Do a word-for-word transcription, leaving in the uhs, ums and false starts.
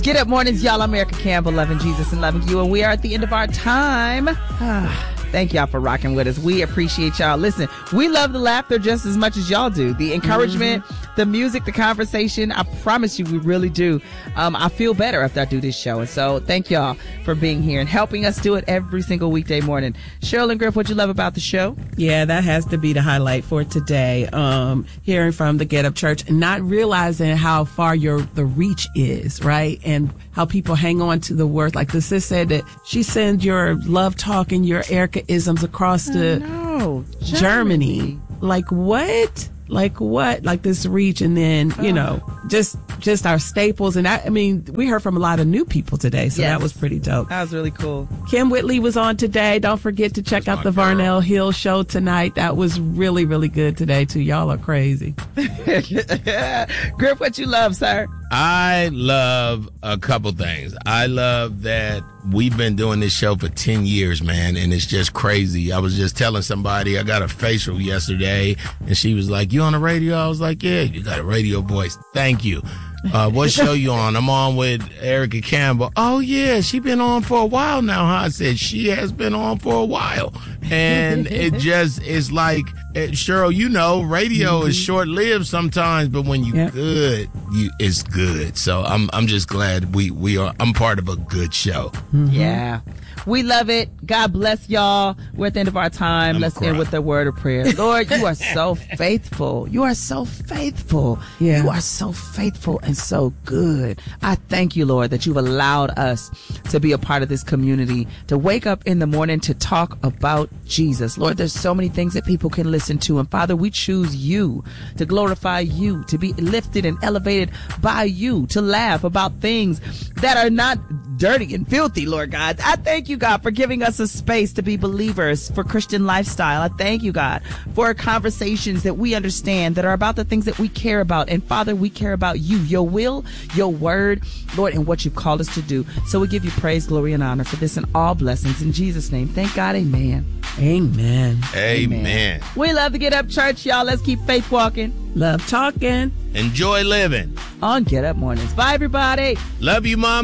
Get Up Mornings, y'all. I'm Erica Campbell, loving Jesus and loving you, and we are at the end of our time. Thank y'all for rocking with us. We appreciate y'all. Listen, we love the laughter just as much as y'all do. The encouragement, mm-hmm. the music, the conversation. I promise you, we really do. Um, I feel better after I do this show. And so thank y'all for being here and helping us do it every single weekday morning. Cheryl and Griff, what you love about the show? Yeah, that has to be the highlight for today. Um, hearing from the Get Up Church and not realizing how far your the reach is, right? And how people hang on to the word. Like the sis said that she sends your love talk and your Erica-isms across to no, Germany. Germany. Like what? Like what? Like this reach, and then, you oh. know, just just our staples. And I, I mean, we heard from a lot of new people today, so yes. that was pretty dope. That was really cool. Kim Whitley was on today. Don't forget to check That's out the girl. Varnell Hill show tonight. That was really, really good today, too. Y'all are crazy. Griff, what you love, sir? I love a couple things. I love that we've been doing this show for ten years, man, and it's just crazy. I was just telling somebody I got a facial yesterday, and she was like, you on the radio? I was like, yeah, you got a radio voice. Thank you. Uh, what show you on? I'm on with Erica Campbell. Oh, yeah, she been on for a while now, huh? I said, she has been on for a while. And it just is like, it, Cheryl, you know, radio mm-hmm. is short-lived sometimes, but when you yep. good, you it's good. So I'm I'm just glad we, we are, I'm part of a good show. Mm-hmm. Yeah. We love it. God bless y'all. We're at the end of our time. I'm Let's crying. end with a word of prayer. Lord, you are so faithful. You are so faithful. Yeah. You are so faithful and so good. I thank you, Lord, that you've allowed us to be a part of this community, to wake up in the morning to talk about Jesus. Lord, there's so many things that people can listen to. And Father, we choose you to glorify you, to be lifted and elevated by you, to laugh about things that are not dirty and filthy, Lord God. I thank you, God, for giving us a space to be believers for Christian lifestyle. I thank you, God, for conversations that we understand that are about the things that we care about. And Father, we care about you, your will, your word, Lord, and what you've called us to do. So we give you praise, glory, and honor for this and all blessings. In Jesus' name, thank God, amen. Amen. Amen. We love to Get Up Church, y'all. Let's keep faith walking. Love talking. Enjoy living. On Get Up Mornings. Bye, everybody. Love you, Mom.